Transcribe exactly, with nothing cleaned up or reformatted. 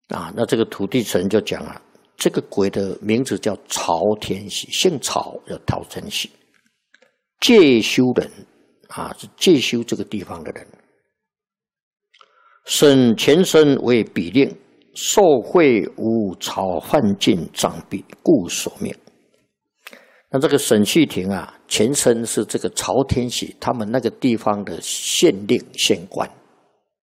啊，那这个土地神就讲了，这个鬼的名字叫曹天喜，姓曹，叫曹天喜，介休人啊，是介休这个地方的人。审前身为比令，受贿无曹犯尽杖毙，故所命。那这个沈旭亭啊，前身是这个曹天喜他们那个地方的县令县官。